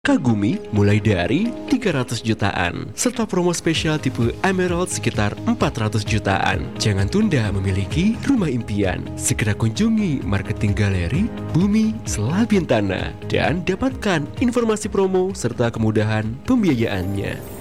Kagumi mulai dari 300 jutaan, serta promo spesial tipe Emerald sekitar 400 jutaan. Jangan tunda memiliki rumah impian. Segera kunjungi marketing galeri Bumi Selabintana dan dapatkan informasi promo serta kemudahan pembiayaannya.